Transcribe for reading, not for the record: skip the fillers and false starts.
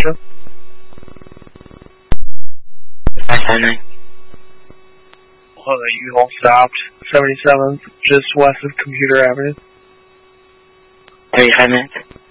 Georgia. 559. You all stopped 77th, just west of Computer Avenue. 35 minutes.